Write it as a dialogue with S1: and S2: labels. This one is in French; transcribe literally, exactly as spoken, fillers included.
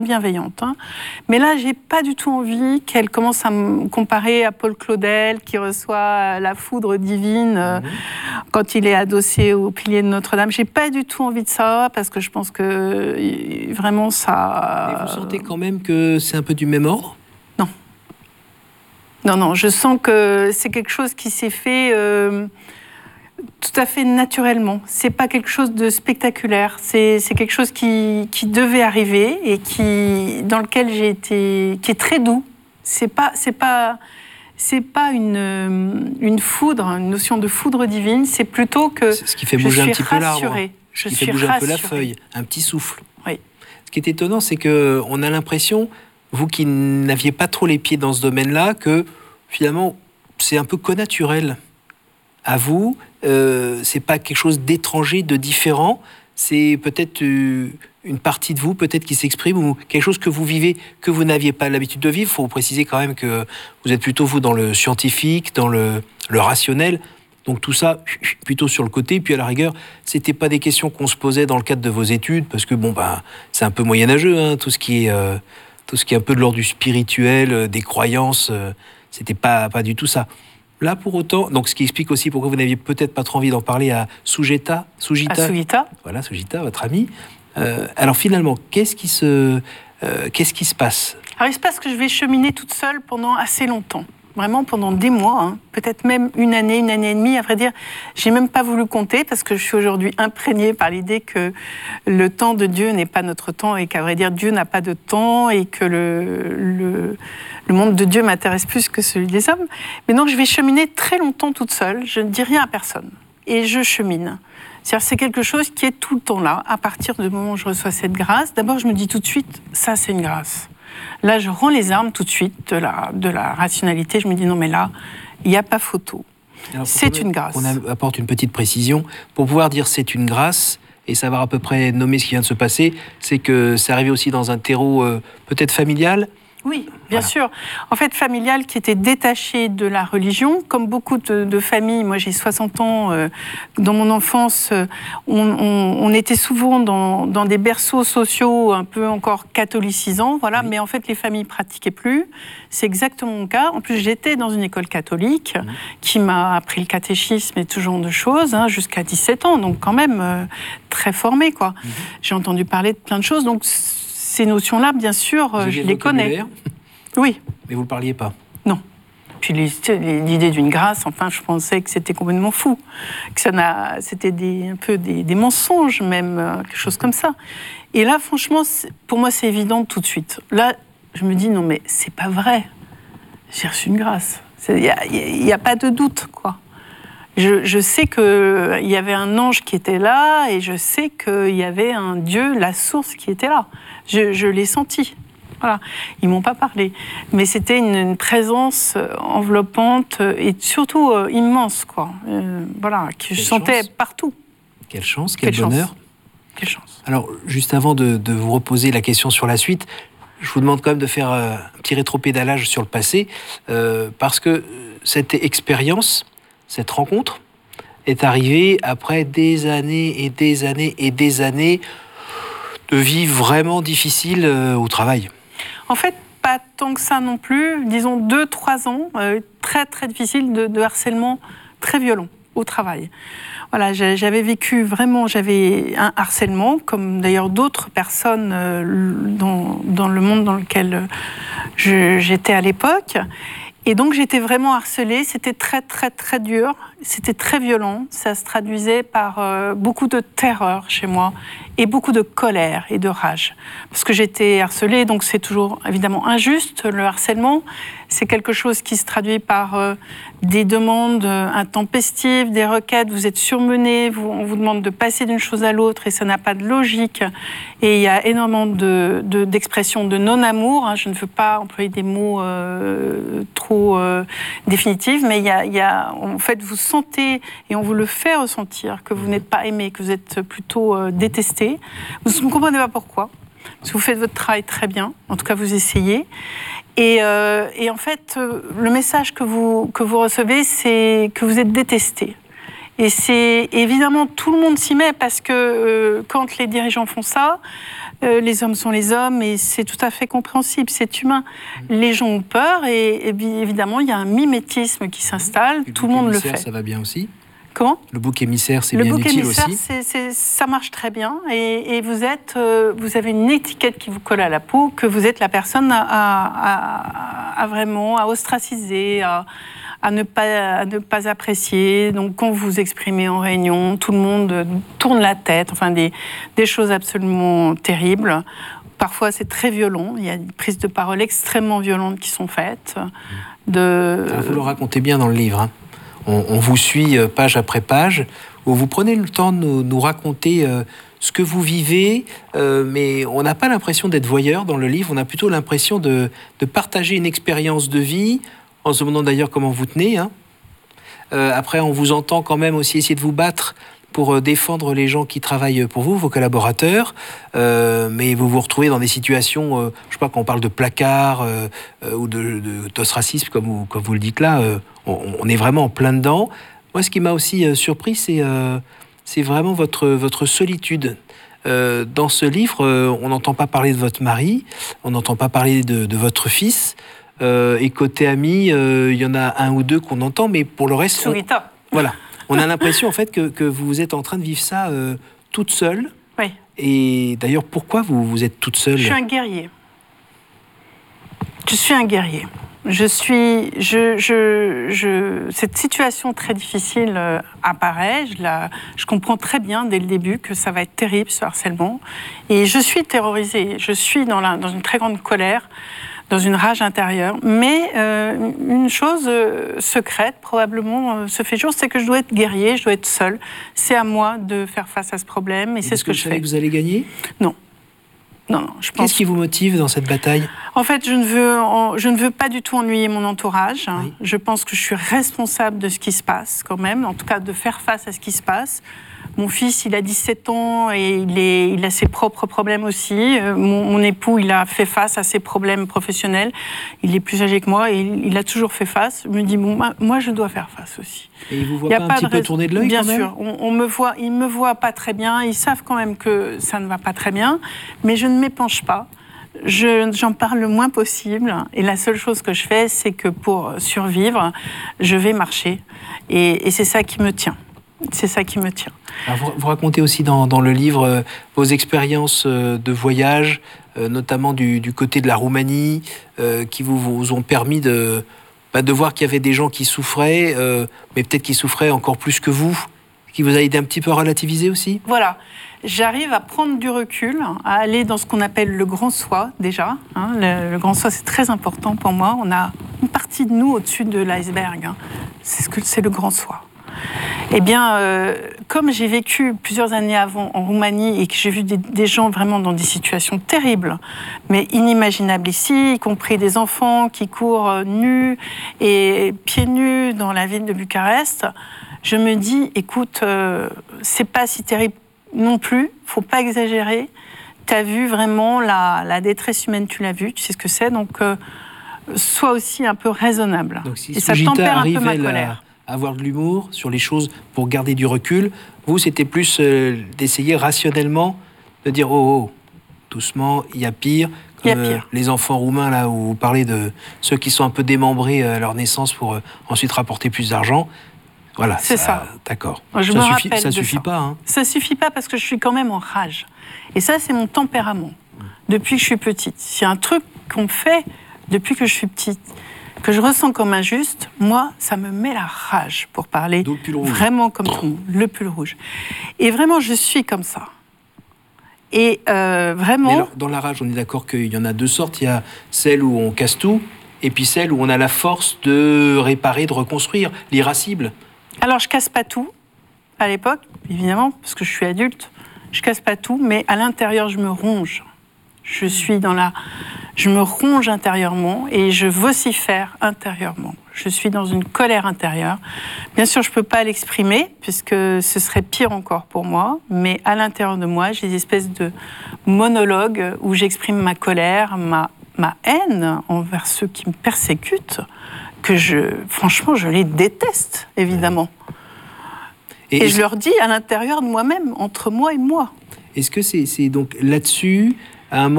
S1: bienveillante. Hein. Mais là, j'ai pas du tout envie qu'elle commence à me comparer à Paul Claudel, qui reçoit la foudre divine euh, mmh. quand il est adossé au pilier de Notre-Dame. J'ai pas du tout envie de ça, parce que je pense que euh, vraiment ça...
S2: Mais vous sentez quand même que c'est un peu du même ordre ?
S1: Non. Non, non, je sens que c'est quelque chose qui s'est fait... Euh, tout à fait naturellement. C'est pas quelque chose de spectaculaire. C'est, c'est quelque chose qui, qui devait arriver et qui, dans lequel j'ai été, qui est très doux. C'est pas, c'est pas, c'est pas une, une foudre, une notion de foudre divine. C'est plutôt que
S2: c'est ce qui fait bouger un petit peu l'arbre.
S1: Je
S2: qui
S1: suis
S2: fait bouger
S1: rassurée.
S2: un peu la feuille, un petit souffle.
S1: Oui.
S2: Ce qui est étonnant, c'est que on a l'impression, vous qui n'aviez pas trop les pieds dans ce domaine-là, que finalement c'est un peu connaturel à vous. Euh, c'est pas quelque chose d'étranger, de différent, c'est peut-être euh, une partie de vous, peut-être qui s'exprime, ou quelque chose que vous vivez, que vous n'aviez pas l'habitude de vivre. Il faut préciser quand même que vous êtes plutôt, vous, dans le scientifique, dans le, le rationnel, donc tout ça, plutôt sur le côté, puis à la rigueur, c'était pas des questions qu'on se posait dans le cadre de vos études, parce que bon, ben, c'est un peu moyenâgeux, hein, tout ce qui est, euh, tout ce qui est un peu de l'ordre du spirituel, euh, des croyances, euh, c'était pas, pas du tout ça. Là, pour autant, donc ce qui explique aussi pourquoi vous n'aviez peut-être pas trop envie d'en parler à Sujita, Sujita,
S1: à Sujita.
S2: Voilà, Sujita, votre amie. Euh, alors finalement, qu'est-ce qui se, euh, qu'est-ce qui se passe ?
S1: Alors il se passe que je vais cheminer toute seule pendant assez longtemps, vraiment pendant des mois, hein. Peut-être même une année, une année et demie. À vrai dire, j'ai même pas voulu compter parce que je suis aujourd'hui imprégnée par l'idée que le temps de Dieu n'est pas notre temps et qu'à vrai dire Dieu n'a pas de temps et que le, le Le monde de Dieu m'intéresse plus que celui des hommes. Mais donc, je vais cheminer très longtemps toute seule. Je ne dis rien à personne. Et je chemine. C'est-à-dire, c'est quelque chose qui est tout le temps là. À partir du moment où je reçois cette grâce, d'abord, je me dis tout de suite, ça, c'est une grâce. Là, je rends les armes tout de suite de la, de la rationalité. Je me dis, non, mais là, il n'y a pas photo. Alors, c'est une grâce.
S2: On apporte une petite précision. Pour pouvoir dire c'est une grâce et savoir à peu près nommer ce qui vient de se passer, c'est que c'est arrivé aussi dans un terreau euh, peut-être familial.
S1: Oui, bien voilà. sûr. En fait, familial qui était détaché de la religion, comme beaucoup de, de familles. Moi, j'ai soixante ans. Euh, dans mon enfance, euh, on, on, on était souvent dans, dans des berceaux sociaux un peu encore catholicisants, voilà. Oui. Mais en fait, les familles pratiquaient plus. C'est exactement mon cas. En plus, j'étais dans une école catholique oui. qui m'a appris le catéchisme et tout genre de choses hein, jusqu'à dix-sept ans. Donc, quand même euh, très formée, quoi. Oui. J'ai entendu parler de plein de choses. Donc, ces notions-là, bien sûr, euh, je les connais. Oui.
S2: Mais vous ne le parliez pas ?
S1: Non. Puis l'idée d'une grâce, enfin, je pensais que c'était complètement fou. Que ça n'a, c'était des, un peu des, des mensonges, même, euh, quelque chose comme ça. Et là, franchement, pour moi, c'est évident tout de suite. Là, je me dis, non, mais c'est pas vrai. J'ai reçu une grâce. Il n'y a, y a pas de doute, quoi. Je, je sais qu'il y avait un ange qui était là et je sais qu'il y avait un Dieu, la source, qui était là. Je, je l'ai senti. Voilà. Ils ne m'ont pas parlé. Mais c'était une, une présence enveloppante et surtout euh, immense, quoi. Euh, voilà, que quelle je sentais chance. Partout.
S2: Quelle chance, quel
S1: quelle
S2: bonheur.
S1: Chance. Quelle chance.
S2: Alors, juste avant de, de vous reposer la question sur la suite, je vous demande quand même de faire un petit rétropédalage sur le passé, euh, parce que cette expérience, cette rencontre, est arrivée après des années et des années et des années de vie vraiment difficile euh, au travail.
S1: En fait, pas tant que ça non plus. Disons deux, trois ans, euh, très très difficile de, de harcèlement très violent au travail. Voilà, j'avais vécu vraiment, j'avais un harcèlement, comme d'ailleurs d'autres personnes euh, dans, dans le monde dans lequel je, j'étais à l'époque. Et donc j'étais vraiment harcelée, c'était très très très dur, c'était très violent, ça se traduisait par euh, beaucoup de terreur chez moi et beaucoup de colère et de rage. Parce que j'étais harcelée, donc c'est toujours évidemment injuste, le harcèlement, c'est quelque chose qui se traduit par euh, des demandes intempestives, des requêtes, vous êtes surmené, vous, on vous demande de passer d'une chose à l'autre et ça n'a pas de logique. Et il y a énormément de, de, d'expressions de non-amour, hein, je ne veux pas employer des mots euh, trop euh, définitifs, mais il y a, il y a, en fait, vous sentez, et on vous le fait ressentir, que vous n'êtes pas aimé, que vous êtes plutôt euh, détesté. Vous ne comprenez pas pourquoi. Parce que vous faites votre travail très bien, en tout cas vous essayez. Et, euh, et en fait, euh, le message que vous, que vous recevez, c'est que vous êtes détesté. Et c'est évidemment, tout le monde s'y met parce que euh, quand les dirigeants font ça, Euh, les hommes sont les hommes et c'est tout à fait compréhensible, c'est humain. Les gens ont peur et, et évidemment, il y a un mimétisme qui s'installe,
S2: le
S1: tout le monde le
S2: émissaire,
S1: fait.
S2: Ça va bien aussi.
S1: Comment ?
S2: Le bouc émissaire, c'est
S1: le
S2: bien
S1: bouc
S2: utile
S1: émissaire,
S2: aussi.
S1: c'est, c'est, ça marche très bien et, et vous, êtes, euh, vous avez une étiquette qui vous colle à la peau, que vous êtes la personne à, à, à vraiment à ostraciser, à, à, ne pas, à ne pas apprécier. Donc quand vous vous exprimez en réunion, tout le monde tourne la tête, enfin des, des choses absolument terribles. Parfois, c'est très violent. Il y a des prises de parole extrêmement violentes qui sont faites. De...
S2: Alors, vous le racontez bien dans le livre, hein. On, on vous suit page après page, où vous prenez le temps de nous, nous raconter euh, ce que vous vivez, euh, mais on n'a pas l'impression d'être voyeur dans le livre, on a plutôt l'impression de, de partager une expérience de vie, en se demandant d'ailleurs comment vous tenez. Hein. Euh, après, on vous entend quand même aussi essayer de vous battre pour défendre les gens qui travaillent pour vous, vos collaborateurs, euh, mais vous vous retrouvez dans des situations, euh, je sais pas, quand on parle de placard euh, euh, ou de, de d'ostracisme, comme vous, comme vous le dites là, euh, on, on est vraiment en plein dedans. Moi, ce qui m'a aussi euh, surpris, c'est, euh, c'est vraiment votre, votre solitude. Euh, dans ce livre, euh, on n'entend pas parler de votre mari, on n'entend pas parler de, de votre fils, euh, et côté amis, il euh, y en a un ou deux qu'on entend, mais pour le reste... On, voilà. On a l'impression, en fait, que, que vous êtes en train de vivre ça euh, toute seule.
S1: Oui.
S2: Et d'ailleurs, pourquoi vous, vous êtes toute seule ?
S1: Je suis un guerrier. Je suis un guerrier. Je suis... Je, je, je, cette situation très difficile euh, apparaît. Je, la, je comprends très bien dès le début que ça va être terrible, ce harcèlement. Et je suis terrorisée. Je suis dans, la, dans une très grande colère, dans une rage intérieure. Mais euh, une chose euh, secrète, probablement, euh, se fait jour, c'est que je dois être guerrier, je dois être seule. C'est à moi de faire face à ce problème, et, et c'est ce que, que je fais.
S2: Que vous allez gagner ?
S1: Non. Non, non, je pense...
S2: Qu'est-ce qui vous motive dans cette bataille ?
S1: En fait, je ne veux, je ne veux pas du tout ennuyer mon entourage.
S2: Oui.
S1: Je pense que je suis responsable de ce qui se passe, quand même, en tout cas de faire face à ce qui se passe. Mon fils, il a dix-sept ans et il, est, il a ses propres problèmes aussi. Mon, mon époux, il a fait face à ses problèmes professionnels. Il est plus âgé que moi et il, il a toujours fait face. Je me dis, bon, moi, je dois faire face aussi.
S2: Et il vous voit pas un petit peu tourner de l'œil quand même ?
S1: Bien sûr, on, on me voit, ils ne me voient pas très bien. Ils savent quand même que ça ne va pas très bien, mais je ne m'épanche pas. Je, j'en parle le moins possible. Et la seule chose que je fais, c'est que pour survivre, je vais marcher. Et, et c'est ça qui me tient. C'est ça qui me tient.
S2: Alors vous, vous racontez aussi dans, dans le livre euh, vos expériences euh, de voyage, euh, notamment du, du côté de la Roumanie, euh, qui vous, vous ont permis de, bah, de voir qu'il y avait des gens qui souffraient, euh, mais peut-être qui souffraient encore plus que vous, qui vous a aidé un petit peu à relativiser aussi ?
S1: Voilà. J'arrive à prendre du recul, à aller dans ce qu'on appelle le grand soi, déjà. Hein. Le, le grand soi, c'est très important pour moi. On a une partie de nous au-dessus de l'iceberg. Hein. C'est, ce que, c'est le grand soi. Eh bien, euh, comme j'ai vécu plusieurs années avant en Roumanie et que j'ai vu des, des gens vraiment dans des situations terribles, mais inimaginables ici, y compris des enfants qui courent nus et pieds nus dans la ville de Bucarest, je me dis, écoute, euh, c'est pas si terrible non plus, faut pas exagérer. Tu as vu vraiment la, la détresse humaine, tu l'as vu, tu sais ce que c'est, donc euh, sois aussi un peu raisonnable.
S2: Donc, si
S1: et ça tempère un peu ma colère.
S2: Avoir de l'humour sur les choses pour garder du recul. Vous, c'était plus euh, d'essayer rationnellement de dire oh, oh doucement, il y a pire. Comme,
S1: il y a pire.
S2: Euh, les enfants roumains, là, où vous parlez de ceux qui sont un peu démembrés à leur naissance pour euh, ensuite rapporter plus d'argent. Voilà,
S1: c'est ça. ça.
S2: D'accord.
S1: Je
S2: ça
S1: me
S2: suffit,
S1: rappelle
S2: ça
S1: de
S2: suffit
S1: ça.
S2: pas. Hein.
S1: Ça suffit pas parce que je suis quand même en rage. Et ça, c'est mon tempérament. Depuis que je suis petite. C'est un truc qu'on fait depuis que je suis petite, que je ressens comme injuste, moi, ça me met la rage, pour parler vraiment comme tout le monde, le pull rouge. Et vraiment, je suis comme ça. Et euh, vraiment...
S2: Mais alors, dans la rage, on est d'accord qu'il y en a deux sortes. Il y a celle où on casse tout, et puis celle où on a la force de réparer, de reconstruire, l'irascible.
S1: Alors, je casse pas tout, à l'époque, évidemment, parce que je suis adulte. Je casse pas tout, mais à l'intérieur, je me ronge. Je suis dans la... Je me ronge intérieurement et je vocifère intérieurement. Je suis dans une colère intérieure. Bien sûr, je ne peux pas l'exprimer, puisque ce serait pire encore pour moi, mais à l'intérieur de moi, j'ai des espèces de monologues où j'exprime ma colère, ma, ma haine envers ceux qui me persécutent, que je... Franchement, je les déteste, évidemment. Et, et je leur dis à l'intérieur de moi-même, entre moi et moi.
S2: Est-ce que c'est c'est donc là-dessus, à un moment